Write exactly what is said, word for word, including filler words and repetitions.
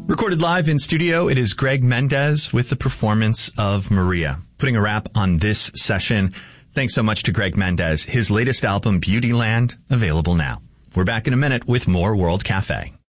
Recorded live in studio, it is Greg Mendez with the performance of Maria. Putting a wrap on this session, thanks so much to Greg Mendez. His latest album, Beautyland, available now. We're back in a minute with more World Cafe.